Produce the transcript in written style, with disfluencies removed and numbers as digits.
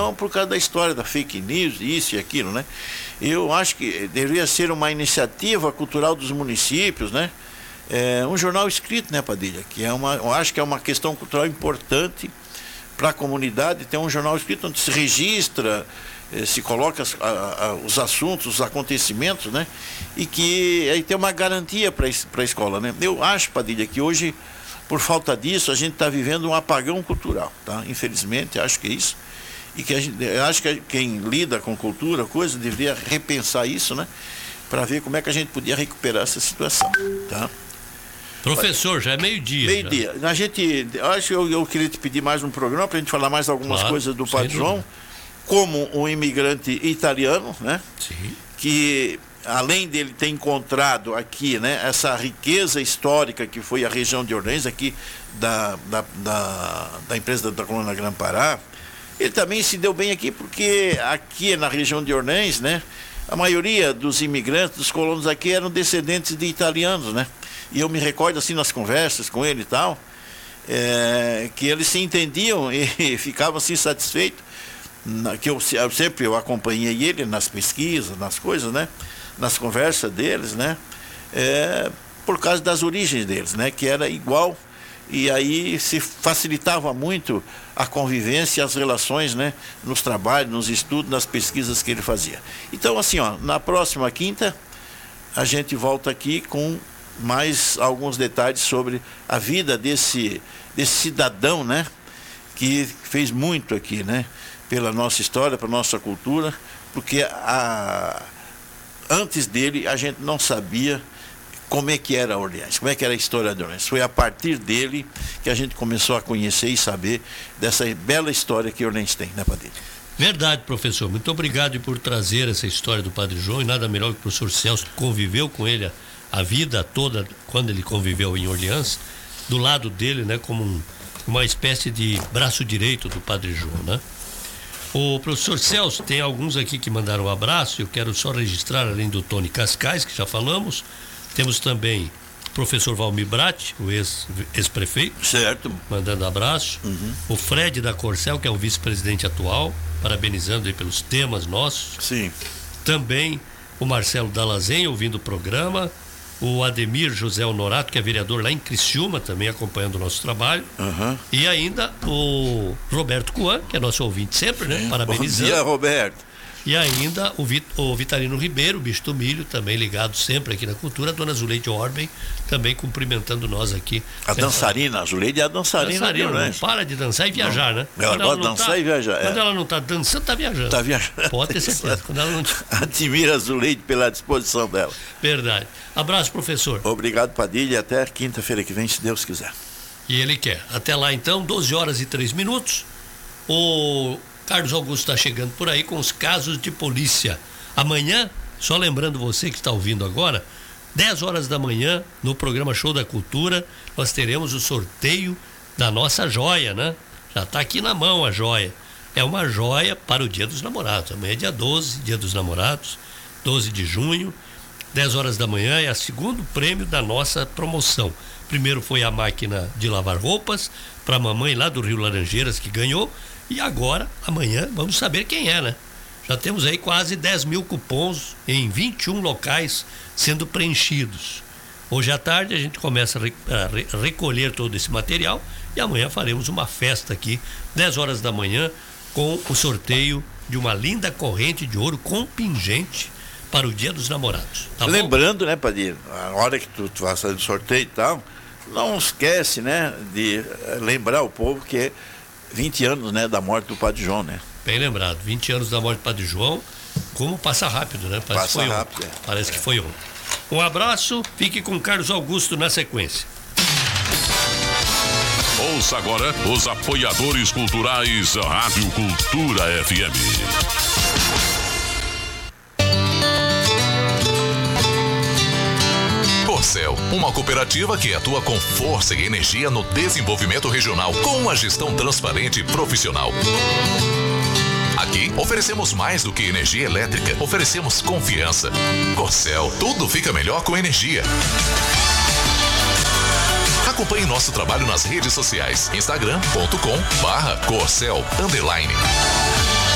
não por causa da história da fake news, isso e aquilo, né? Eu acho que deveria ser uma iniciativa cultural dos municípios, né? Um jornal escrito, né, Padilha? Eu acho que é uma questão cultural importante para a comunidade, ter um jornal escrito onde se registra, se coloca os assuntos, os acontecimentos, né? E que aí tem uma garantia para a escola, né? Eu acho, Padilha, que hoje, por falta disso, a gente está vivendo um apagão cultural, tá? Infelizmente, acho que é isso. E que acho que quem lida com cultura, coisa, deveria repensar isso, né? Para ver como é que a gente podia recuperar essa situação, tá? Professor, já é meio-dia. Meio-dia. A gente, acho que eu queria te pedir mais um programa para a gente falar mais algumas coisas do Padre João, como um imigrante italiano, né? Sim. Que além dele ter encontrado aqui, né, essa riqueza histórica que foi a região de Orleans, aqui da empresa da Colônia Grã-Pará, ele também se deu bem aqui porque aqui na região de Orleans, né, a maioria dos imigrantes, dos colonos aqui eram descendentes de italianos, né? E eu me recordo assim nas conversas com ele e tal, que eles se entendiam e ficavam assim satisfeitos, que eu sempre acompanhei ele nas pesquisas, nas coisas, né? Nas conversas deles, né? Por causa das origens deles, né? Que era igual, e aí se facilitava muito a convivência e as relações, né? Nos trabalhos, nos estudos, nas pesquisas que ele fazia. Então, assim, ó, na próxima quinta a gente volta aqui com mais alguns detalhes sobre a vida desse cidadão, né? Que fez muito aqui, né? Pela nossa história, pela nossa cultura, porque antes dele a gente não sabia como é que era Orleans, como é que era a história de Orleans. Foi a partir dele que a gente começou a conhecer e saber dessa bela história que Orleans tem, né, Padilha? Verdade, professor. Muito obrigado por trazer essa história do Padre João, e nada melhor que o professor Celso, que conviveu com ele a vida toda, quando ele conviveu em Orleans, do lado dele, né, como uma espécie de braço direito do Padre João, né? O professor Celso, tem alguns aqui que mandaram um abraço, eu quero só registrar, além do Tony Cascais, que já falamos, temos também o professor Valmir Bratti, o ex-prefeito, certo, mandando abraço, o Fred da Corcel, que é o vice-presidente atual, parabenizando aí pelos temas nossos, sim, também o Marcelo Dalazen, ouvindo o programa, o Ademir José Honorato, que é vereador lá em Criciúma, também acompanhando o nosso trabalho, e ainda o Roberto Coan, que é nosso ouvinte sempre, né? Parabenizando. Bom dia, Roberto. E ainda o Vitalino Ribeiro, o Bicho do Milho, também ligado sempre aqui na cultura, a dona Zuleide Orben, também cumprimentando nós aqui. A dançarina, a Zuleide é a dançarina. Não para de dançar e viajar, né? Ela gosta de dançar e viajar. Quando ela não está dançando, está viajando. Está viajando. Pode ter certeza. Quando ela não... Admira a Zuleide pela disposição dela. Verdade. Abraço, professor. Obrigado, Padilha, e até quinta-feira que vem, se Deus quiser. E ele quer. Até lá, então, 12h03. O Carlos Augusto está chegando por aí com os casos de polícia. Amanhã, só lembrando você que está ouvindo agora, 10 horas da manhã, no programa Show da Cultura, nós teremos o sorteio da nossa joia, né? Já está aqui na mão a joia. É uma joia para o Dia dos Namorados. Amanhã é dia 12, Dia dos Namorados, 12 de junho, 10 horas da manhã, é o segundo prêmio da nossa promoção. Primeiro foi a máquina de lavar roupas, para a mamãe lá do Rio Laranjeiras, que ganhou. E agora, amanhã, vamos saber quem é, né? Já temos aí quase 10 mil cupons em 21 locais sendo preenchidos. Hoje à tarde a gente começa a recolher todo esse material e amanhã faremos uma festa aqui, 10 horas da manhã, com o sorteio de uma linda corrente de ouro com pingente para o Dia dos Namorados. Tá Lembrando, bom? Né, Padilha, a hora que tu vai fazer o sorteio e tal, não esquece, né, de lembrar o povo que é 20 anos, né, da morte do Padre João, né? Bem lembrado, 20 anos da morte do Padre João, como passa rápido, né? Passa rápido. Parece que foi ontem. Um abraço, fique com Carlos Augusto na sequência. Ouça agora os apoiadores culturais Rádio Cultura FM. Corcel, uma cooperativa que atua com força e energia no desenvolvimento regional, com uma gestão transparente e profissional. Aqui oferecemos mais do que energia elétrica, oferecemos confiança. Corcel, tudo fica melhor com energia. Acompanhe nosso trabalho nas redes sociais, instagram.com/Corcel_.